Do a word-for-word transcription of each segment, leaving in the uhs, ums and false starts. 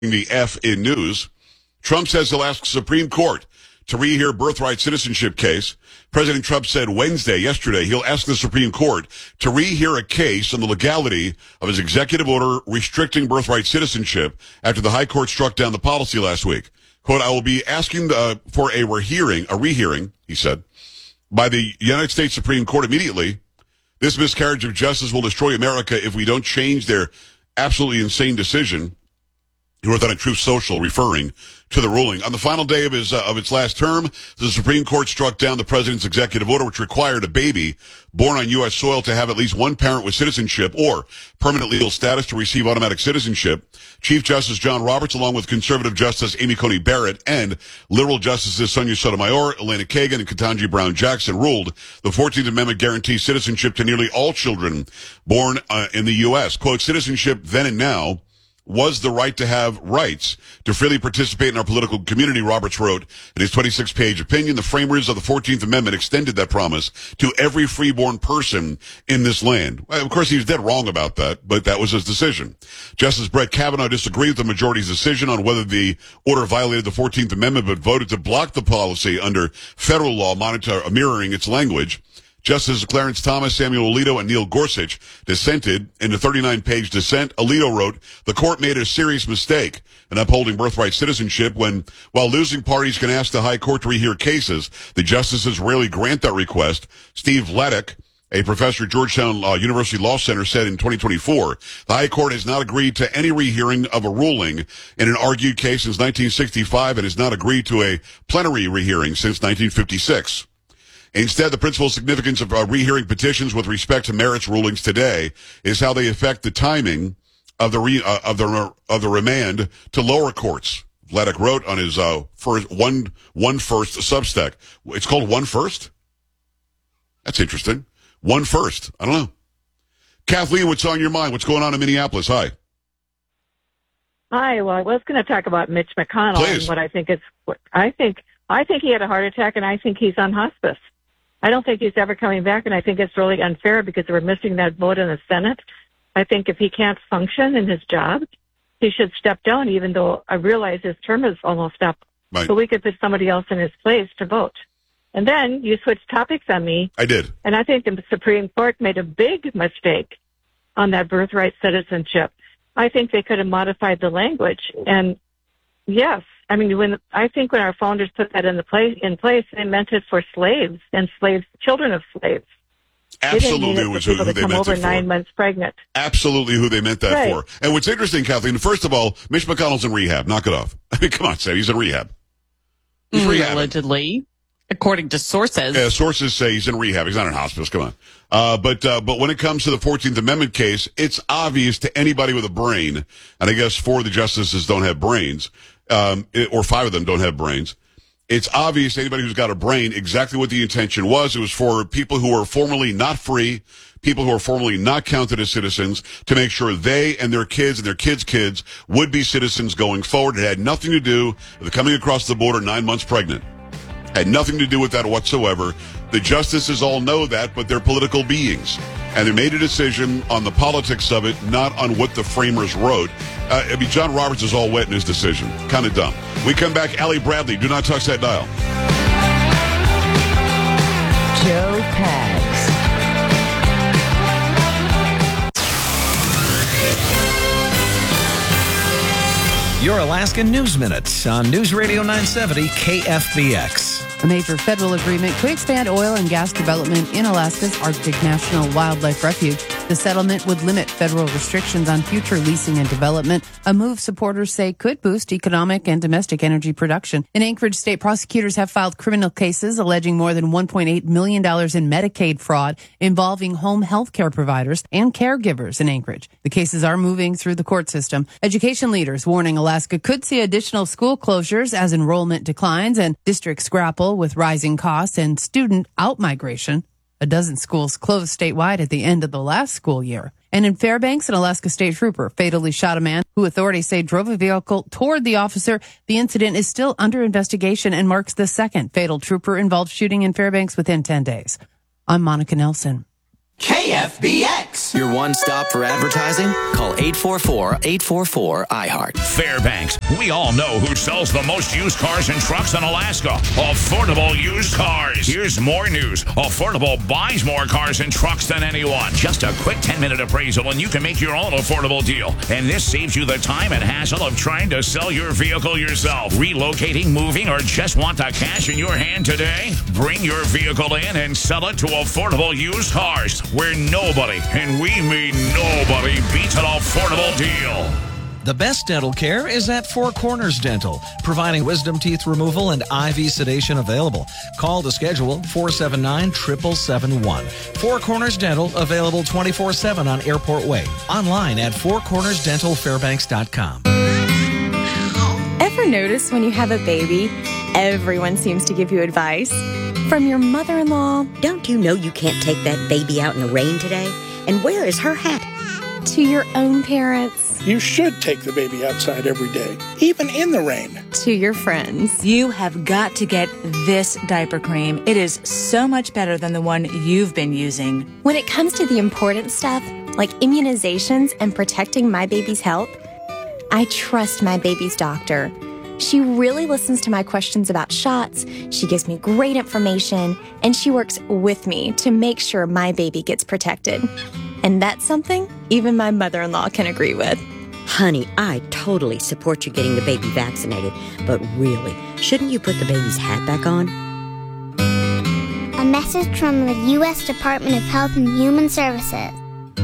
the F in news. Trump says he'll ask Supreme Court to rehear birthright citizenship case. President Trump said Wednesday, yesterday, he'll ask the Supreme Court to rehear a case on the legality of his executive order restricting birthright citizenship after the high court struck down the policy last week. Quote, I will be asking uh, for a rehearing, a rehearing, he said, by the United States Supreme Court immediately. This miscarriage of justice will destroy America if we don't change their absolutely insane decision. He wrote that on Truth Social, referring to the ruling. On the final day of his uh, of its last term, the Supreme Court struck down the president's executive order, which required a baby born on U S soil to have at least one parent with citizenship or permanent legal status to receive automatic citizenship. Chief Justice John Roberts, along with conservative Justice Amy Coney Barrett and liberal Justices Sonia Sotomayor, Elena Kagan, and Ketanji Brown Jackson, ruled the fourteenth Amendment guarantees citizenship to nearly all children born uh, in the U S. Quote, citizenship then and now was the right to have rights to freely participate in our political community, Roberts wrote in his twenty-six page opinion. The framers of the fourteenth Amendment extended that promise to every freeborn person in this land. Well, of course, he was dead wrong about that, but that was his decision. Justice Brett Kavanaugh disagreed with the majority's decision on whether the order violated the fourteenth Amendment, but voted to block the policy under federal law, monitor, mirroring its language. Justices Clarence Thomas, Samuel Alito, and Neil Gorsuch dissented. In the thirty-nine page dissent, Alito wrote, the court made a serious mistake in upholding birthright citizenship when, while losing parties can ask the high court to rehear cases, the justices rarely grant that request. Steve Leddick, a professor at Georgetown uh, University Law Center, said in twenty twenty-four, the high court has not agreed to any rehearing of a ruling in an argued case since nineteen sixty-five and has not agreed to a plenary rehearing since nineteen fifty-six. Instead, the principal significance of uh, rehearing petitions with respect to merits rulings today is how they affect the timing of the re, uh, of the of the remand to lower courts. Leddick wrote on his uh, first one one first Substack. It's called One First. That's interesting. One First. I don't know. Kathleen, what's on your mind? What's going on in Minneapolis? Hi. Hi. Well, I was going to talk about Mitch McConnell Please. and what I think is. I think I think he had a heart attack, and I think he's on hospice. I don't think he's ever coming back, and I think it's really unfair because we're missing that vote in the Senate. I think if he can't function in his job, he should step down, even though I realize his term is almost up. Right. So we could put somebody else in his place to vote. And then you switched topics on me. I did. And I think the Supreme Court made a big mistake on that birthright citizenship. I think they could have modified the language. And yes, I mean, when I think when our founders put that in the place in place, they meant it for slaves and slaves, children of slaves. Absolutely, was who, who they meant over it for. Nine months pregnant. Absolutely, who they meant that right. for. And what's interesting, Kathleen, first of all, Mitch McConnell's in rehab. Knock it off. I mean, come on, Sam, he's in rehab. He's mm, rehabbing. Allegedly, according to sources. Yeah, sources say he's in rehab. He's not in hospice. Come on. Uh, but uh, but when it comes to the fourteenth Amendment case, it's obvious to anybody with a brain, and I guess four of the justices don't have brains. Um, or five of them don't have brains. It's obvious to anybody who's got a brain exactly what the intention was. It was for people who are formerly not free, people who are formerly not counted as citizens, to make sure they and their kids and their kids' kids would be citizens going forward. It had nothing to do with coming across the border nine months pregnant. Had nothing to do with that whatsoever. The justices all know that, but they're political beings. And they made a decision on the politics of it, not on what the framers wrote. Uh, I mean, John Roberts is all wet in his decision. Kind of dumb. We come back. Allie Bradley, do not touch that dial. Joe Pags. Your Alaska News Minute on News Radio nine seventy K F B X. A major federal agreement could expand oil and gas development in Alaska's Arctic National Wildlife Refuge. The settlement would limit federal restrictions on future leasing and development, a move supporters say could boost economic and domestic energy production. In Anchorage, state prosecutors have filed criminal cases alleging more than one point eight million dollars in Medicaid fraud involving home health care providers and caregivers in Anchorage. The cases are moving through the court system. Education leaders warning Alaska could see additional school closures as enrollment declines and districts grapple with rising costs and student outmigration. A dozen schools closed statewide at the end of the last school year. And in Fairbanks, an Alaska state trooper fatally shot a man who authorities say drove a vehicle toward the officer. The incident is still under investigation and marks the second fatal trooper-involved shooting in Fairbanks within ten days. I'm Monica Nelson. K F B X. Fairbanks, your one stop for advertising? Call eight four four, eight four four, I heart. Fairbanks. We all know who sells the most used cars and trucks in Alaska. Affordable Used Cars. Here's more news. Affordable buys more cars and trucks than anyone. Just a quick ten-minute appraisal and you can make your own affordable deal. And this saves you the time and hassle of trying to sell your vehicle yourself. Relocating, moving, or just want the cash in your hand today? Bring your vehicle in and sell it to Affordable Used Cars, where nobody, and we mean nobody, beats an affordable deal. The best dental care is at Four Corners Dental, providing wisdom teeth removal and I V sedation available. Call to schedule four seven nine, seven seven seven one. Four Corners Dental, available twenty-four seven on Airport Way. Online at four corners dental fairbanks dot com. Ever notice when you have a baby, everyone seems to give you advice? From your mother-in-law, don't you know you can't take that baby out in the rain today? And where is her hat? To your own parents. You should take the baby outside every day, even in the rain. To your friends. You have got to get this diaper cream. It is so much better than the one you've been using. When it comes to the important stuff, like immunizations and protecting my baby's health, I trust my baby's doctor. She really listens to my questions about shots, she gives me great information, and she works with me to make sure my baby gets protected. And that's something even my mother-in-law can agree with. Honey, I totally support you getting the baby vaccinated, but really, shouldn't you put the baby's hat back on? A message from the U S Department of Health and Human Services.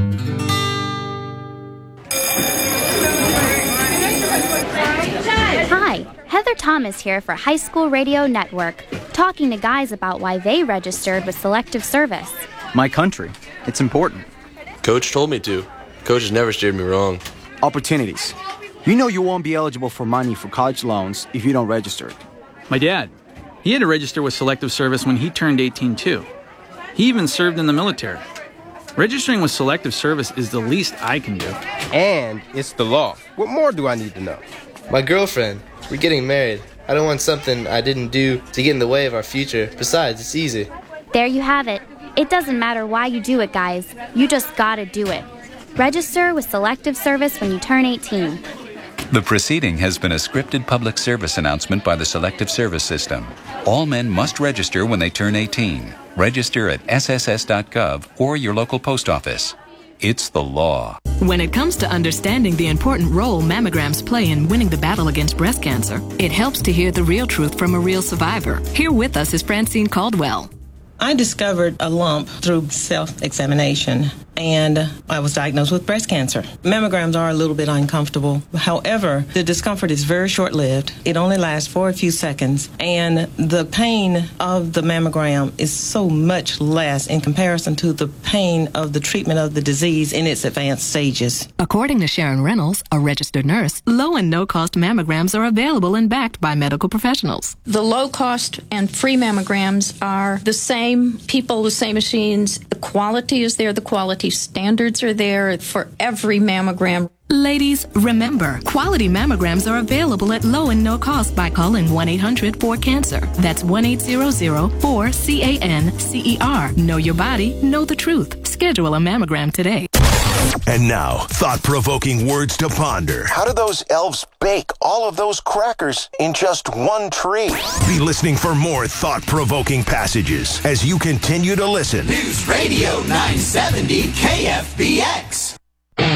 Hi, Heather Thomas here for High School Radio Network, talking to guys about why they registered with Selective Service. My country. It's important. Coach told me to. Coach has never steered me wrong. Opportunities. You know you won't be eligible for money for college loans if you don't register. My dad, he had to register with Selective Service when he turned eighteen too. He even served in the military. Registering with Selective Service is the least I can do. And it's the law. What more do I need to know? My girlfriend. We're getting married. I don't want something I didn't do to get in the way of our future. Besides, it's easy. There you have it. It doesn't matter why you do it, guys. You just gotta do it. Register with Selective Service when you turn eighteen. The proceeding has been a scripted public service announcement by the Selective Service System. All men must register when they turn eighteen. Register at S S S dot gov or your local post office. It's the law. When it comes to understanding the important role mammograms play in winning the battle against breast cancer, it helps to hear the real truth from a real survivor. Here with us is Francine Caldwell. I discovered a lump through self-examination, and I was diagnosed with breast cancer. Mammograms are a little bit uncomfortable. However, the discomfort is very short-lived. It only lasts for a few seconds, and the pain of the mammogram is so much less in comparison to the pain of the treatment of the disease in its advanced stages. According to Sharon Reynolds, a registered nurse, low and no-cost mammograms are available and backed by medical professionals. The low-cost and free mammograms are the same. People, the same machines. The quality is there. The quality standards are there for every mammogram. Ladies, remember, quality mammograms are available at low and no cost by calling one eight hundred four cancer. That's one eight hundred four C A N C E R. Know your body, know the truth. Schedule a mammogram today. And now, thought-provoking words to ponder. How do those elves bake all of those crackers in just one tree? Be listening for more thought-provoking passages as you continue to listen. News Radio nine seventy K F B X.